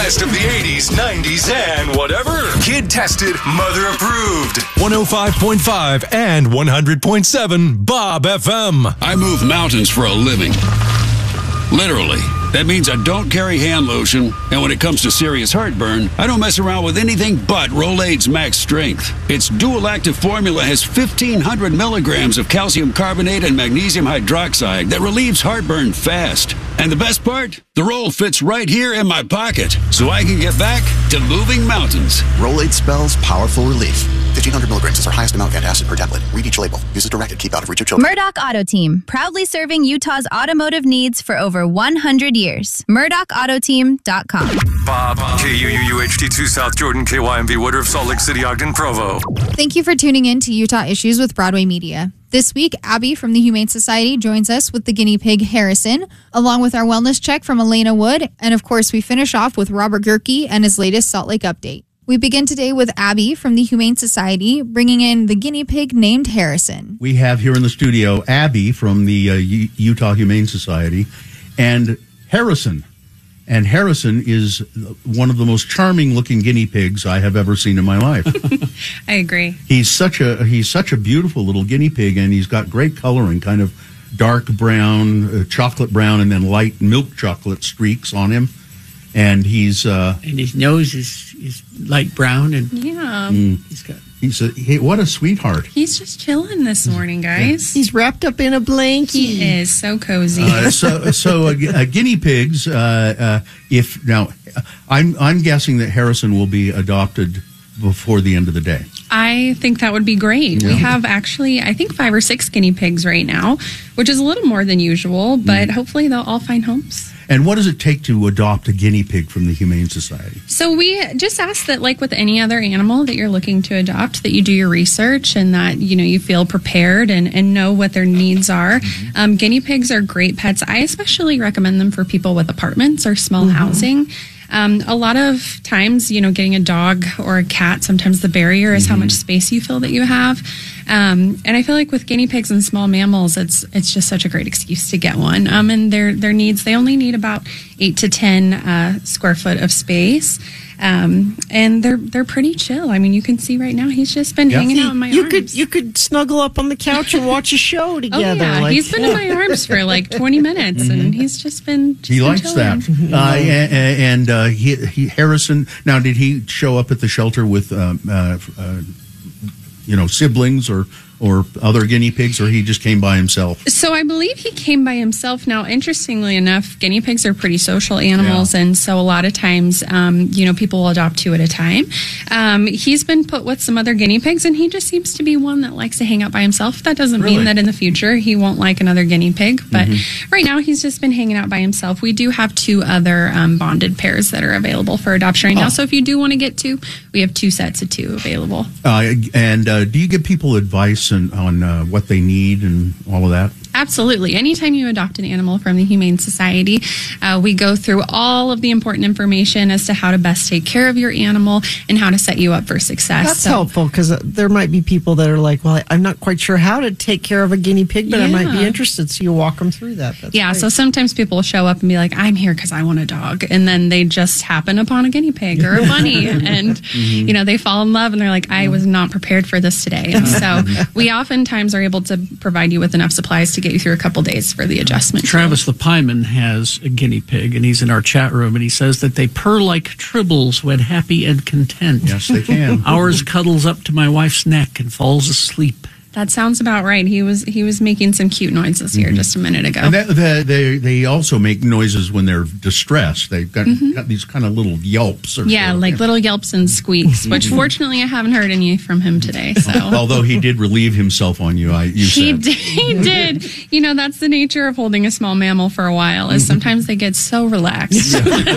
best of the 80s, 90s, and whatever. Kid tested, mother approved. 105.5 and 100.7 Bob FM. I move mountains for a living. Literally. That means I don't carry hand lotion, and when it comes to serious heartburn, I don't mess around with anything but Rolaids Max Strength. Its dual-active formula has 1,500 milligrams of calcium carbonate and magnesium hydroxide that relieves heartburn fast. And the best part? The roll fits right here in my pocket, so I can get back to moving mountains. Rolaids spells powerful relief. 1,500 milligrams is our highest amount of antacid per tablet. Read each label. Use as directed. Keep out of reach of children. Murdoch Auto Team, proudly serving Utah's automotive needs for over 100 years. MurdochAutoteam.com. Bob, KUUUHD2 South Jordan, KYMV Woodruff, Salt Lake City, Ogden, Provo. Thank you for tuning in to Utah Issues with Broadway Media. This week, Abby from the Humane Society joins us with the guinea pig Harrison, along with our wellness check from Elena Wood, and of course, we finish off with Robert Gerke and his latest Salt Lake update. We begin today with Abby from the Humane Society, bringing in the guinea pig named Harrison. We have here in the studio Abby from the Utah Humane Society and Harrison. And Harrison is one of the most charming-looking guinea pigs I have ever seen in my life. I agree. He's such a beautiful little guinea pig, and he's got great coloring, kind of dark brown, chocolate brown, and then light milk chocolate streaks on him. And he's and his nose is light brown, and yeah, what a sweethart. He's just chilling this morning, guys. He's wrapped up in a blanket. He is so cozy. So guinea pigs. I'm guessing that Harrison will be adopted before the end of the day. I think that would be great. Yeah. We have actually, I think, 5 or 6 guinea pigs right now, which is a little more than usual, but hopefully they'll all find homes. And what does it take to adopt a guinea pig from the Humane Society? So we just ask that, like with any other animal that you're looking to adopt, that you do your research and that, you feel prepared and know what their needs are. Mm-hmm. Guinea pigs are great pets. I especially recommend them for people with apartments or small housing. A lot of times, getting a dog or a cat, sometimes the barrier is how much space you feel that you have. And I feel like with guinea pigs and small mammals, it's just such a great excuse to get one. And their needs, they only need about 8 to 10 square foot of space. And they're pretty chill. I mean, you can see right now he's just been hanging out in my arms. You could snuggle up on the couch and watch a show together. Oh, yeah. He's been in my arms for like 20 minutes, and he's just been He likes chilling. that. He Harrison, now, did he show up at the shelter with, siblings or other guinea pigs, or he just came by himself? So I believe he came by himself. Now, interestingly enough, guinea pigs are pretty social animals, and so a lot of times, people will adopt 2 at a time. He's been put with some other guinea pigs, and he just seems to be one that likes to hang out by himself. That doesn't mean that in the future he won't like another guinea pig, but right now he's just been hanging out by himself. We do have 2 other bonded pairs that are available for adoption right now, so if you do want to get 2, we have 2 sets of 2 available. And do you give people advice on what they need and all of that? Absolutely. Anytime you adopt an animal from the Humane Society, we go through all of the important information as to how to best take care of your animal and how to set you up for success. That's helpful, because there might be people that are like, well, I'm not quite sure how to take care of a guinea pig, but I might be interested, so you walk them through that. That's great. So sometimes people will show up and be like, I'm here because I want a dog, and then they just happen upon a guinea pig or a bunny, and they fall in love, and they're like, I was not prepared for this today. And so we oftentimes are able to provide you with enough supplies to get you through a couple days for the adjustment. Travis the Pieman has a guinea pig, and he's in our chat room, and he says that they purr like tribbles when happy and content. Yes, they can. Ours cuddles up to my wife's neck and falls asleep. That sounds about right. He was making some cute noises here just a minute ago. And they also make noises when they're distressed. They've got these kind of little yelps. Little yelps and squeaks, which fortunately I haven't heard any from him today. So, although he did relieve himself on you, he did. That's the nature of holding a small mammal for a while. Is sometimes they get so relaxed.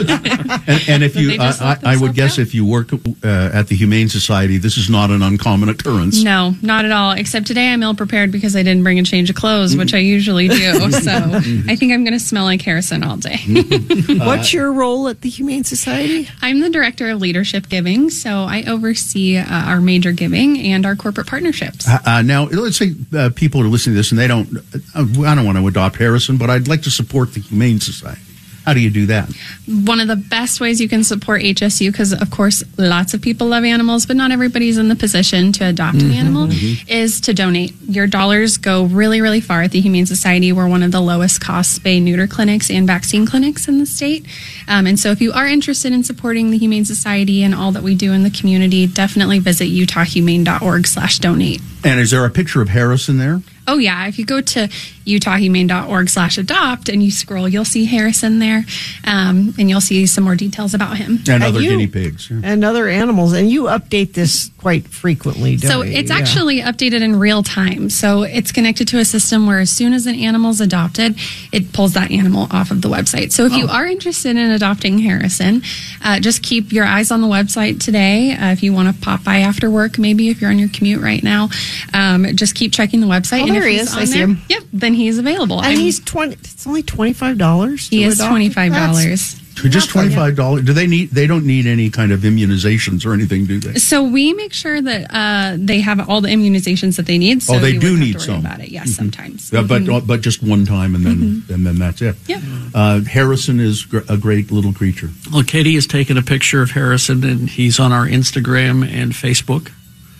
and if you, I would guess, if you work at the Humane Society, this is not an uncommon occurrence. No, not at all. Except today I'm ill prepared because I didn't bring a change of clothes, which I usually do. So I think I'm going to smell like Harrison all day. What's your role at the Humane Society? I'm the director of leadership giving, so I oversee our major giving and our corporate partnerships. Now, let's say people are listening to this and I don't want to adopt Harrison, but I'd like to support the Humane Society. How do you do that? One of the best ways you can support HSU, because of course lots of people love animals, but not everybody's in the position to adopt an animal, is to donate. Your dollars go really, really far at the Humane Society. We're one of the lowest cost spay-neuter clinics and vaccine clinics in the state. And so if you are interested in supporting the Humane Society and all that we do in the community, definitely visit utahhumane.org/donate. And is there a picture of Harrison there? Oh, yeah. If you go to utahhumane.org/adopt and you scroll, you'll see Harrison there, and you'll see some more details about him. And other guinea pigs. Yeah. And other animals. And you update this quite frequently, don't So you? it's actually updated in real time. So it's connected to a system where as soon as an animal's adopted, it pulls that animal off of the website. So if you are interested in adopting Harrison, just keep your eyes on the website today. If you want to pop by after work, maybe if you're on your commute right now, just keep checking the website. Oh, and there if he he's is. on I see there, him. Yep, then he's available. And he's it's only $25. He is $25. Just $25. Do they need? They don't need any kind of immunizations or anything, do they? So we make sure that they have all the immunizations that they need. So they you do wouldn't need have to worry some. about it. Yes, sometimes. Yeah, but just one time, and then that's it. Yeah. Harrison is a great little creature. Well, Katie has taken a picture of Harrison, and he's on our Instagram and Facebook.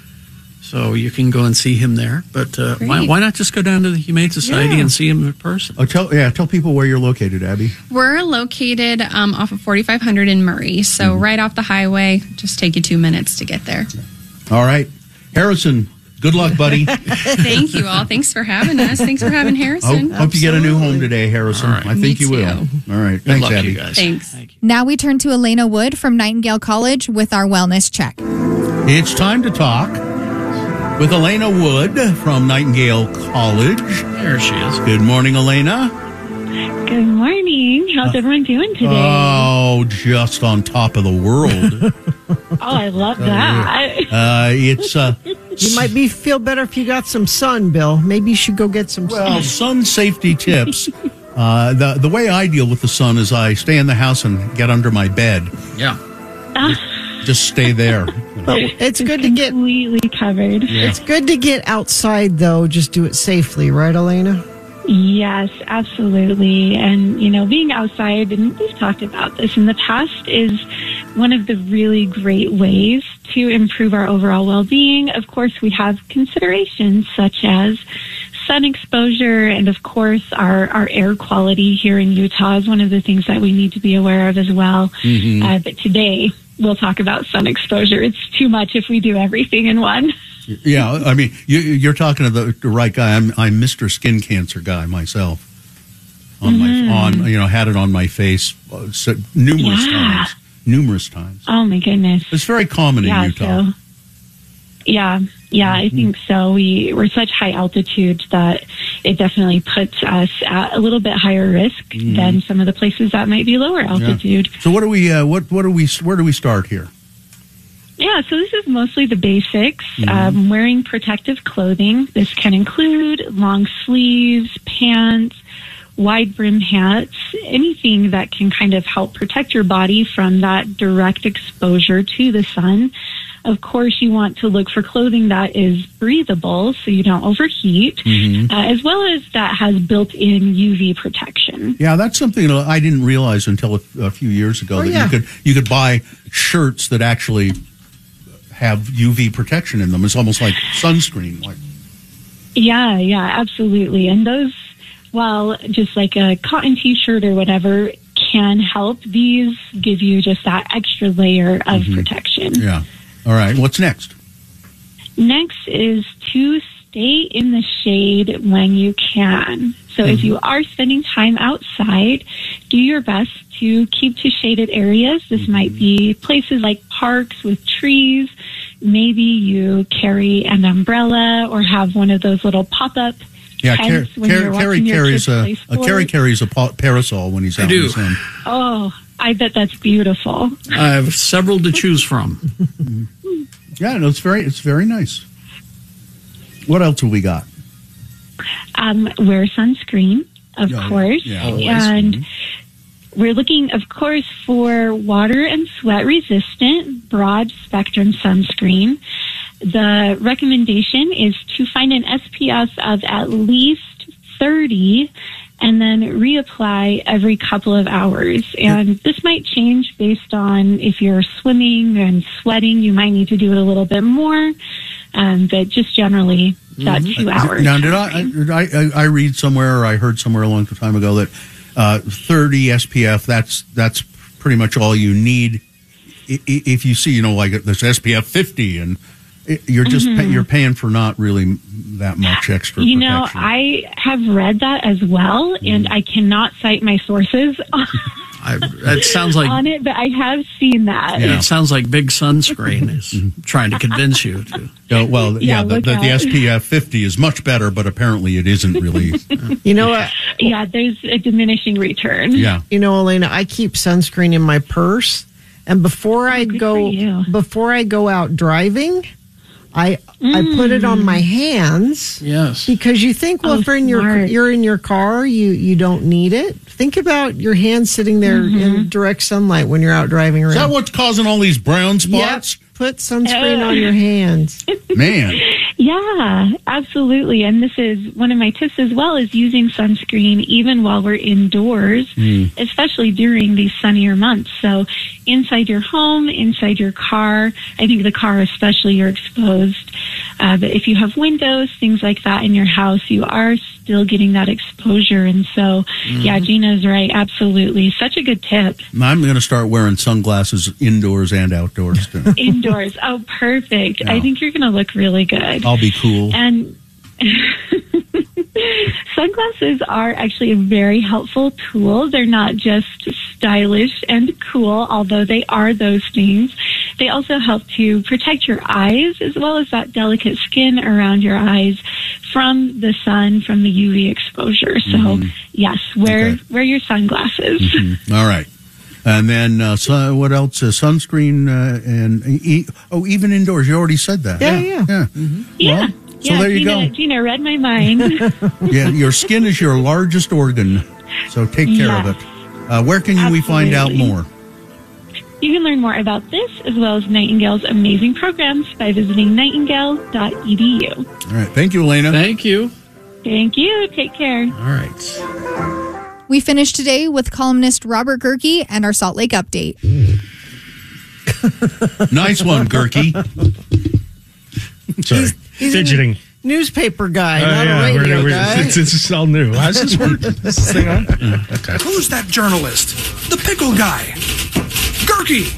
So you can go and see him there. But why not just go down to the Humane Society and see him in person? Oh, tell people where you're located, Abby. We're located off of 4500 in Murray. So right off the highway, just take you 2 minutes to get there. All right. Harrison, good luck, buddy. Thank you all. Thanks for having us. Thanks for having Harrison. Hope you get a new home today, Harrison. All right. I think Me you will. too. All right. Good Thanks, luck, Abby. you guys. Thanks. Thank you. Now we turn to Elena Wood from Nightingale College with our wellness check. It's time to talk with Elena Wood from Nightingale College. There she is. Good morning, Elena. Good morning. How's everyone doing today? Oh, just on top of the world. I love that. It's You might feel better if you got some sun, Bill. Maybe you should go get some sun. sun safety tips. The way I deal with the sun is I stay in the house and get under my bed. Yeah. Just stay there. But it's good to get completely covered. It's good to get outside, though. Just do it safely, right, Elena? Yes, absolutely. And, being outside, and we've talked about this in the past, is one of the really great ways to improve our overall well-being. Of course, we have considerations such as sun exposure, and of course, our air quality here in Utah is one of the things that we need to be aware of as well. But today, we'll talk about sun exposure. It's too much if we do everything in one. Yeah, I mean, you're talking to the right guy. I'm Mr. Skin Cancer guy myself. Had it on my face numerous times. Oh my goodness, it's very common in Utah. So, I think so. We're such high altitude that it definitely puts us at a little bit higher risk than some of the places that might be lower altitude. Yeah. So where do we start here? Yeah, so this is mostly the basics. Wearing protective clothing. This can include long sleeves, pants, wide brim hats, anything that can kind of help protect your body from that direct exposure to the sun. Of course, you want to look for clothing that is breathable so you don't overheat, as well as that has built-in UV protection. Yeah, that's something I didn't realize until a few years ago, you could buy shirts that actually have UV protection in them. It's almost like sunscreen. Yeah, absolutely. And those, while just like a cotton T-shirt or whatever can help, these give you just that extra layer of protection. Yeah. All right. What's next? Next is to stay in the shade when you can. So if you are spending time outside, do your best to keep to shaded areas. This might be places like parks with trees. Maybe you carry an umbrella or have one of those little pop-up tents when you're watching your kids play sports. Carrie carries a parasol when he's out in the sun. Oh, I bet that's beautiful. I have several to choose from. Yeah, no, it's very nice. What else have we got? Wear sunscreen, of course. Yeah, and we're looking, of course, for water and sweat resistant, broad spectrum sunscreen. The recommendation is to find an SPF of at least 30 and then reapply every couple of hours. And this might change based on if you're swimming and sweating, you might need to do it a little bit more. But just generally, that 2 hours. Now, did I read somewhere, or I heard somewhere a long time ago that 30 SPF, that's pretty much all you need. If you see, like this SPF 50, and you're just you're paying for not really that much extra protection. I have read that as well, and I cannot cite my sources it sounds like on it, but I have seen that. Yeah. It sounds like Big Sunscreen is trying to convince you to. The SPF 50 is much better, but apparently it isn't really. You know what? Yeah, there's a diminishing return. Yeah. Elena, I keep sunscreen in my purse, and before I go out driving, I put it on my hands. Yes. Because you think, well, if you're in your car, you don't need it. Think about your hands sitting there in direct sunlight when you're out driving around. Is that what's causing all these brown spots? Yep. Put sunscreen on your hands. Man. Yeah, absolutely. And this is one of my tips as well, is using sunscreen even while we're indoors, especially during these sunnier months. So inside your home, inside your car, I think the car especially, you're exposed. But if you have windows, things like that in your house, you are still getting that exposure. And so, yeah, Gina's right. Absolutely. Such a good tip. I'm going to start wearing sunglasses indoors and outdoors, too. Indoors. Oh, perfect. Yeah. I think you're going to look really good. I'll be cool. And sunglasses are actually a very helpful tool. They're not just stylish and cool, although they are those things. They also help to protect your eyes, as well as that delicate skin around your eyes from the sun, from the UV exposure. So, yes, wear your sunglasses. All right. And then, what else? Sunscreen even indoors. You already said that. Yeah. Well, so there you go. Gina read my mind. Yeah, your skin is your largest organ, so take care of it. Where can we find out more? You can learn more about this, as well as Nightingale's amazing programs, by visiting nightingale.edu. All right. Thank you, Elena. Thank you. Thank you. Take care. All right. We finished today with columnist Robert Gerke and our Salt Lake update. Nice one, Gerke. Sorry. He's fidgeting. Newspaper guy, not a radio guy. It's all new. How's this work? Is this thing on? Okay. Who's that journalist? The pickle guy. Gerke.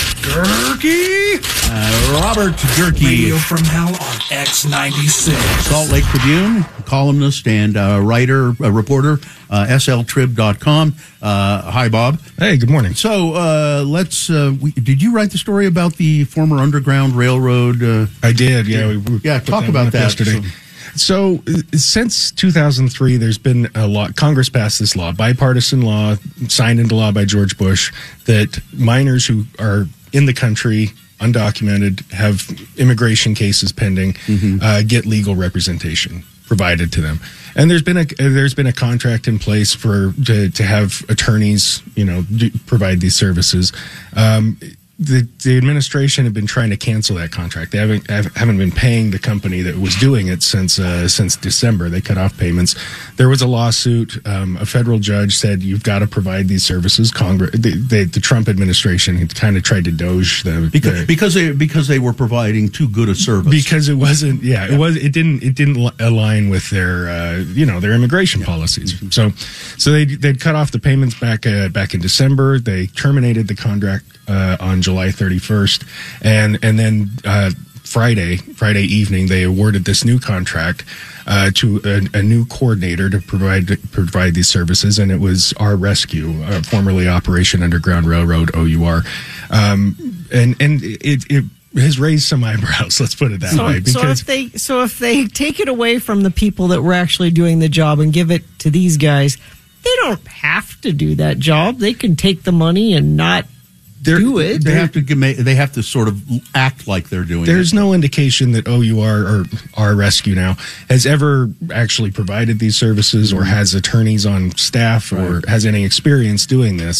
Robert Gerke. Radio from Hell on X96. Salt Lake Tribune, columnist and reporter, sltrib.com. Hi, Bob. Hey, good morning. So did you write the story about the former Underground Railroad? I did, yeah. Talk about that yesterday. So since 2003, there's been a law. Congress passed this law, bipartisan law, signed into law by George Bush, that minors who are in the country, undocumented, have immigration cases pending, get legal representation provided to them. And there's been a contract in place to have attorneys, provide these services. The administration had been trying to cancel that contract. They haven't been paying the company that was doing it since December. They cut off payments. There was a lawsuit. A federal judge said you've got to provide these services. The Trump administration had kind of tried to doge them because they were providing too good a service. Because it wasn't. It didn't align with their their immigration policies. So they'd cut off the payments back in December. They terminated the contract on July 31st, and then Friday evening they awarded this new contract to a new coordinator to provide these services, and it was Our Rescue, formerly Operation Underground Railroad, OUR, and it has raised some eyebrows. Let's put it that way. So if they take it away from the people that were actually doing the job and give it to these guys, they don't have to do that job. They can take the money and not do it. They have to sort of act like they're doing it. There's no indication that OUR or Our Rescue now has ever actually provided these services or has attorneys on staff or has any experience doing this.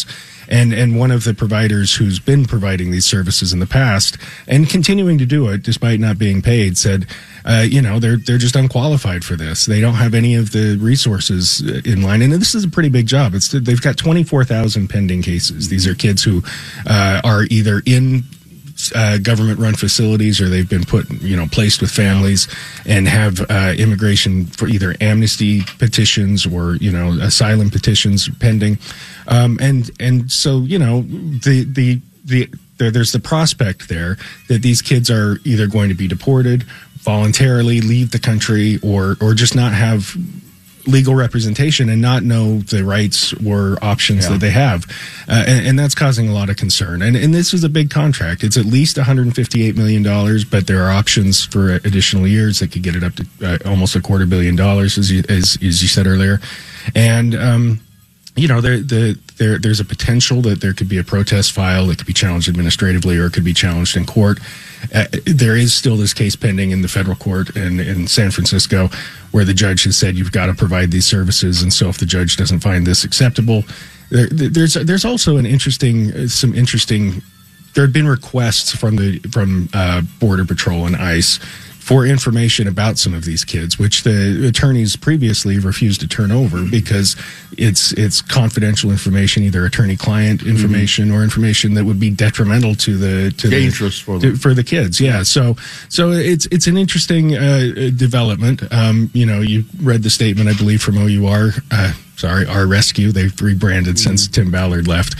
And one of the providers who's been providing these services in the past and continuing to do it despite not being paid said, they're just unqualified for this. They don't have any of the resources in line. And this is a pretty big job. They've got 24,000 pending cases. These are kids who are either in government-run facilities or they've been placed with families and have immigration for either amnesty petitions or, asylum petitions pending. And so, there's the prospect there that these kids are either going to be deported, voluntarily leave the country, or just not have legal representation and not know the rights or options that they have. And that's causing a lot of concern. And this is a big contract. It's at least $158 million, but there are options for additional years that could get it up to almost $250 million, as you said earlier. And, there's a potential that there could be a protest file that could be challenged administratively or it could be challenged in court. There is still this case pending in the federal court in San Francisco where the judge has said you've got to provide these services. And so if the judge doesn't find this acceptable, there's also there have been requests from Border Patrol and ICE for information about some of these kids, which the attorneys previously refused to turn over because it's confidential information, either attorney-client information or information that would be detrimental to dangerous for the kids. Yeah, so it's an interesting development. You read the statement, I believe, from OUR. Our Rescue. They've rebranded since Tim Ballard left.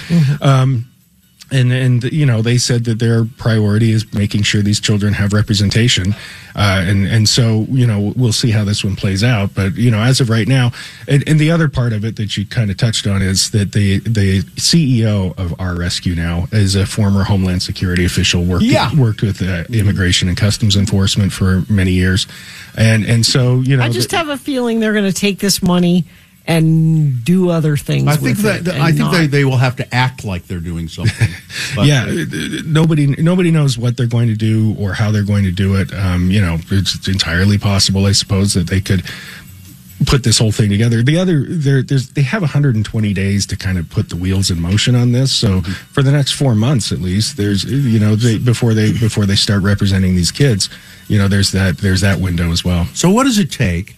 And they said that their priority is making sure these children have representation. And so, we'll see how this one plays out. But, as of right now, and the other part of it that you kind of touched on is that the CEO of Our Rescue now is a former Homeland Security official, worked with Immigration and Customs Enforcement for many years. And so, I just have a feeling they're going to take this money and do other things. I think they will have to act like they're doing something. But nobody knows what they're going to do or how they're going to do it. It's entirely possible, I suppose, that they could put this whole thing together. They have 120 days to kind of put the wheels in motion on this. So for the next 4 months, at least, there's before they start representing these kids, there's that window as well. So what does it take?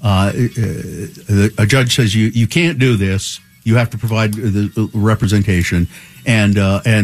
A judge says you can't do this. You have to provide the representation, and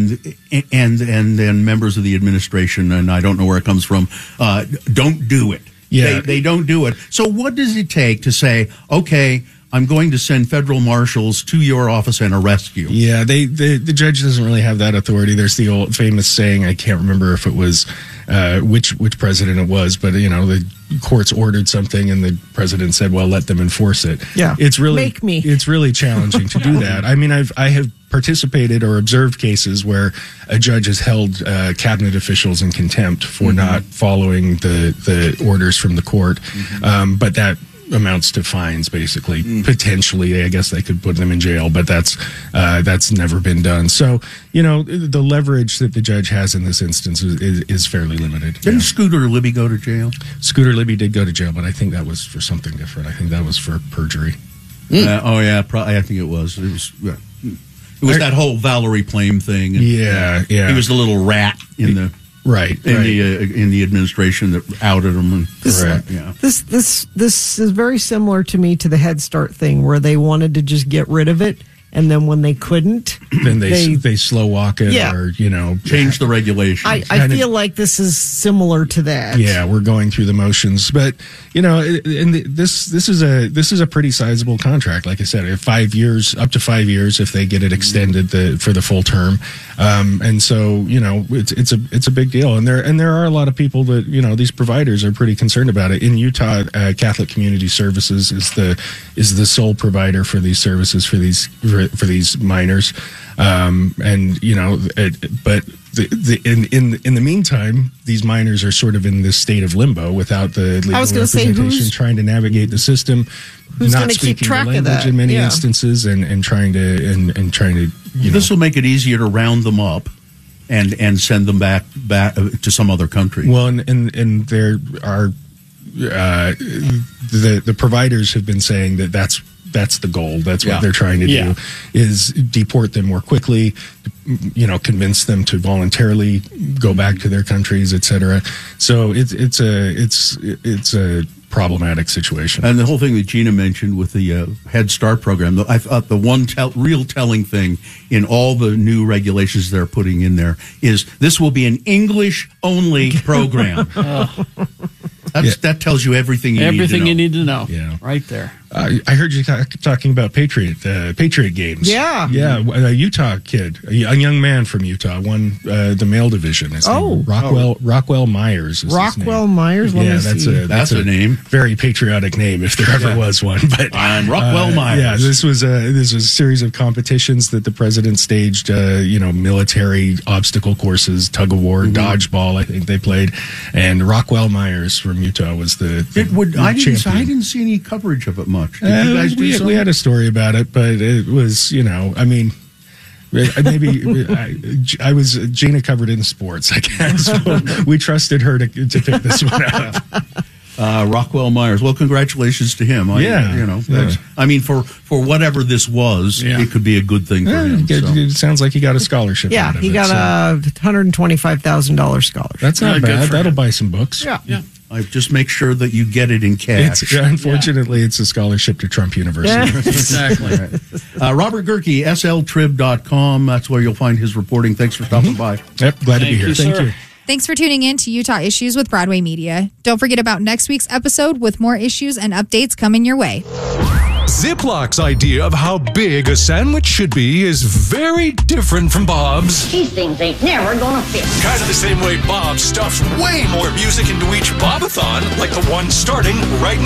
then members of the administration, and I don't know where it comes from, don't do it. Yeah, they don't do it. So what does it take to say, okay, I'm going to send federal marshals to your office and arrest you? Yeah, the judge doesn't really have that authority. There's the old famous saying, I can't remember if it was which president it was, but the courts ordered something and the president said, well, let them enforce it. Yeah, it's really challenging to do that. I mean, I have participated or observed cases where a judge has held cabinet officials in contempt for not following the orders from the court, but that amounts to fines, basically. Potentially, I guess they could put them in jail, but that's never been done. So, the leverage that the judge has in this instance is fairly limited. Didn't Scooter Libby go to jail? Scooter Libby did go to jail, but I think that was for something different. I think that was for perjury. I think it was. It was that whole Valerie Plame thing. And, he was the little rat in the in the administration that outed him. This is very similar to me to the Head Start thing, where they wanted to just get rid of it, and then when they couldn't, then they slow walk it or change the regulation. I feel like this is similar to that. Yeah, we're going through the motions, but this is a pretty sizable contract. Like I said, 5 years, up to 5 years if they get it extended for the full term, and so it's a big deal. And there are a lot of people that these providers are pretty concerned about it. In Utah, Catholic Community Services is the sole provider for these services for these minors, but in the meantime, these minors are sort of in this state of limbo without the legal representation, trying to navigate the system, not speaking the language in many instances, and trying to. This will make it easier to round them up and send them back to some other country. Well, and there are the providers have been saying that that's the goal. That's Yeah. what they're trying to Yeah. do, is deport them more quickly, convince them to voluntarily go back to their countries, etc. So it's a problematic situation. And the whole thing that Gina mentioned with the Head Start program, I thought the one real telling thing in all the new regulations they're putting in there is this will be an English-only program. That tells you everything you need to know. Yeah. Right there. I heard you talking about Patriot games. Yeah. Yeah. A Utah kid, a young man from Utah, won the male division. His name, Rockwell Myers. Is Rockwell his name. Myers? Yeah, that's a name. Very patriotic name, if there ever was one. But I'm Rockwell Myers. Yeah, this was a series of competitions that the president staged. Military obstacle courses, tug of war, dodgeball. I think they played, and Rockwell Myers from Utah was the champion. I didn't see any coverage of it much. Did you guys do we had a story about it, but it was, maybe Gina covered in sports, I guess. So we trusted her to pick this one up. Rockwell Myers. Well, congratulations to him. For whatever this was, it could be a good thing for him. It sounds like he got a scholarship. Yeah, he got a $125,000 scholarship. That's not bad. That'll buy some books. Yeah. I just make sure that you get it in cash. Unfortunately, it's a scholarship to Trump University. Exactly. Robert Gerke, sltrib.com. That's where you'll find his reporting. Thanks for stopping by. Yep, glad to be here. Thank you. Thanks for tuning in to Utah Issues with Broadway Media. Don't forget about next week's episode with more issues and updates coming your way. Ziplock's idea of how big a sandwich should be is very different from Bob's. These things ain't never gonna fit. Kind of the same way Bob stuffs way more music into each Bobathon, like the one starting right now.